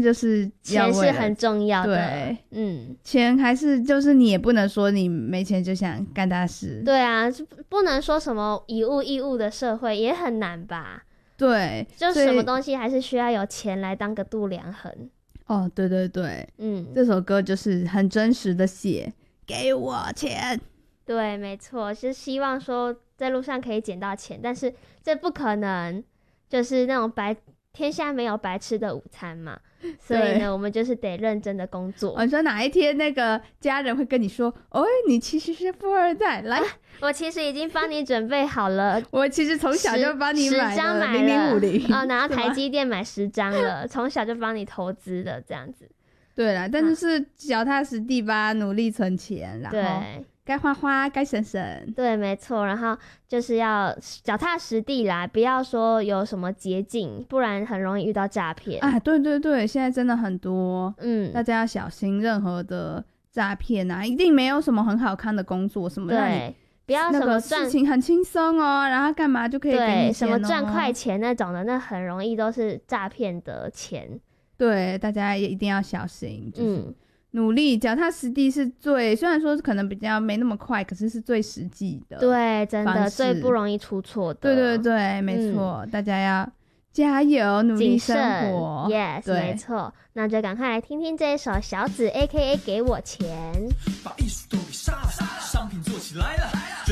就是钱是很重要的。 对，钱还是就是你也不能说你没钱就想干大事。 对啊，不能说什么以物易物的社会也很难吧。 对， 就什么东西还是需要有钱来当个度量衡。 哦，对对对，这首歌就是很真实的写给我钱。 对，没错，是希望说在路上可以捡到钱，但是这不可能，就是那种天下没有白吃的午餐嘛。所以呢，我们就是得认真的工作。 你说哪一天那个家人会跟你说，你其实是富二代，来， 我其实已经帮你准备好了， 我其实从小就帮你买了 0050然后台积电买10张了，从小就帮你投资的这样子。 对啦，但就是脚踏实地吧，努力存钱，然后该花花该省省。 对，没错，然后就是要脚踏实地啦，不要说有什么捷径，不然很容易遇到诈骗啊。对对对，现在真的很多，大家要小心任何的诈骗啊，一定没有什么很好看的工作，什么对，不要什么那个事情很轻松哦，然后干嘛就可以给你钱哦， 对，什么赚快钱那种的，那很容易都是诈骗的钱。 对，大家也一定要小心，就是努力脚踏实地是最，虽然说可能比较没那么快，可是是最实际的。 对，真的最不容易出错的。 对对对，没错，大家要加油，努力生活。 Yes， 没错。那就赶快来听听这一首小紫 AKA 给我钱。 把艺术都给杀了，商品做起来了。